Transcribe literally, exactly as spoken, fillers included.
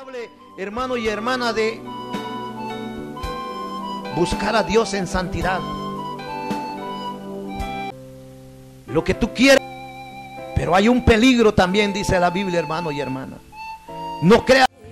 hable, hermano y hermana, de buscar a Dios en santidad. Lo que tú quieres, pero hay un peligro también, dice la Biblia, hermano y hermana. No creas